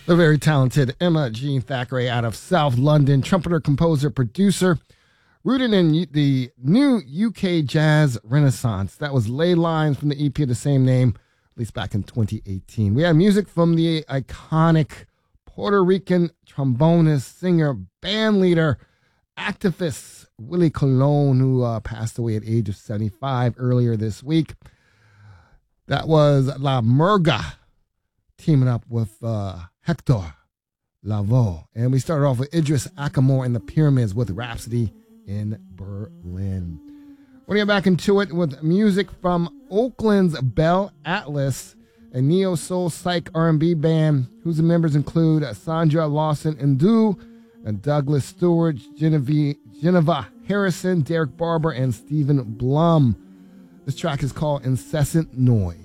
The very talented Emma Jean Thackeray out of South London, trumpeter, composer, producer, rooted in the new UK jazz renaissance. That was Ley Lines from the EP of the same name, released back in 2018. We had music from the iconic Puerto Rican trombonist, singer, band leader, activist Willie Colon, who passed away at age of 75 earlier this week. That was La Murga teaming up with Hector Lavoe. And we started off with Idris Ackamoor and the Pyramids with Rhapsody in Berlin. We're going to get back into it with music from Oakland's Bell Atlas, a neo-soul psych R&B band whose members include Sandra Lawson Ndu, Douglas Stewart, Geneva Harrison, Derek Barber, and Stephen Blum. This track is called Incessant Noise.